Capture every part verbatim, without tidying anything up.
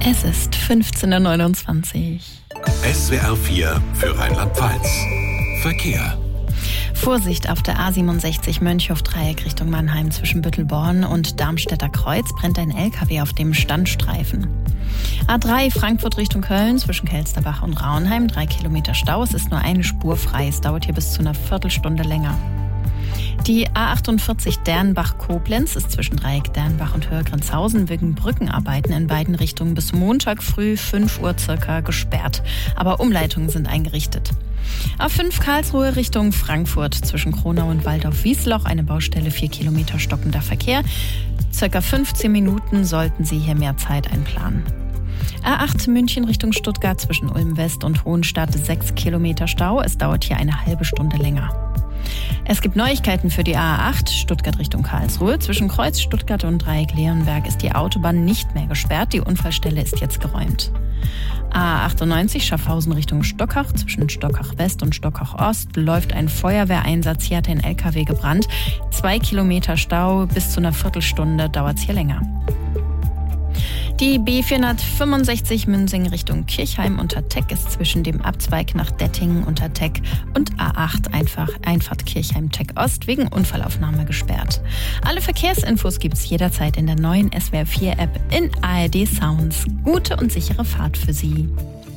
Es ist fünfzehn Uhr neunundzwanzig. S W R vier für Rheinland-Pfalz. Verkehr. Vorsicht auf der A siebenundsechzig Mönchhof-Dreieck Richtung Mannheim zwischen Büttelborn und Darmstädter Kreuz brennt ein L K W auf dem Standstreifen. A drei Frankfurt Richtung Köln zwischen Kelsterbach und Raunheim, drei Kilometer Stau. Es ist nur eine Spur frei. Es dauert hier bis zu einer Viertelstunde länger. Die A achtundvierzig Dernbach-Koblenz ist zwischen Dreieck Dernbach und Hörgrenzhausen wegen Brückenarbeiten in beiden Richtungen bis Montag früh fünf Uhr circa gesperrt. Aber Umleitungen sind eingerichtet. A fünf Karlsruhe Richtung Frankfurt zwischen Kronau und Waldorf-Wiesloch, eine Baustelle, vier Kilometer stockender Verkehr. Circa fünfzehn Minuten sollten Sie hier mehr Zeit einplanen. A acht München Richtung Stuttgart zwischen Ulm West und Hohenstadt, sechs Kilometer Stau. Es dauert hier eine halbe Stunde länger. Es gibt Neuigkeiten für die A acht Stuttgart Richtung Karlsruhe. Zwischen Kreuz Stuttgart und Dreieck Leonberg ist die Autobahn nicht mehr gesperrt. Die Unfallstelle ist jetzt geräumt. A achtundneunzig Schaffhausen Richtung Stockach. Zwischen Stockach West und Stockach Ost läuft ein Feuerwehreinsatz. Hier hat ein L K W gebrannt. Zwei Kilometer Stau, bis zu einer Viertelstunde dauert es hier länger. Die B vierhundertfünfundsechzig Münsing Richtung Kirchheim unter Teck ist zwischen dem Abzweig nach Dettingen unter Teck und A acht einfach Einfahrt Kirchheim-Teck Ost wegen Unfallaufnahme gesperrt. Alle Verkehrsinfos gibt's jederzeit in der neuen S W R vier App in A R D Sounds. Gute und sichere Fahrt für Sie.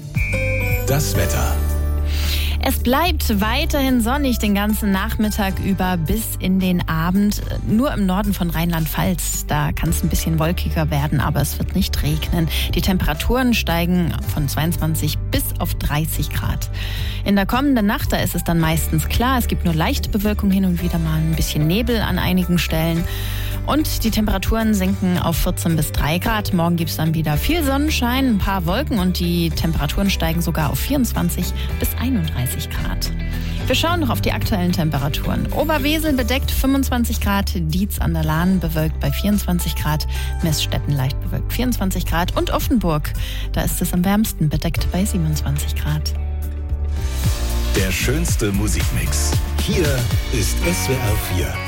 Das Wetter. Es bleibt weiterhin sonnig den ganzen Nachmittag über bis in den Abend. Nur im Norden von Rheinland-Pfalz, da kann es ein bisschen wolkiger werden, aber es wird nicht regnen. Die Temperaturen steigen von zweiundzwanzig bis auf dreißig Grad. In der kommenden Nacht, da ist es dann meistens klar. Es gibt nur leichte Bewölkung, hin und wieder mal ein bisschen Nebel an einigen Stellen. Und die Temperaturen sinken auf vierzehn bis drei Grad. Morgen gibt es dann wieder viel Sonnenschein, ein paar Wolken und die Temperaturen steigen sogar auf vierundzwanzig bis einunddreißig Grad. Wir schauen noch auf die aktuellen Temperaturen. Oberwesel bedeckt fünfundzwanzig Grad, Dietz an der Lahn bewölkt bei vierundzwanzig Grad, Meßstetten leicht bewölkt vierundzwanzig Grad und Offenburg, da ist es am wärmsten bedeckt bei siebenundzwanzig Grad. Der schönste Musikmix. Hier ist S W R vier.